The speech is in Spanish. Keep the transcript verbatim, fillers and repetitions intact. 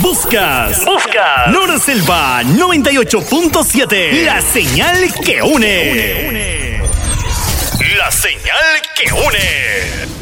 Buscas, buscas. Nord Selva noventa y ocho punto siete. La señal que une. La señal que une.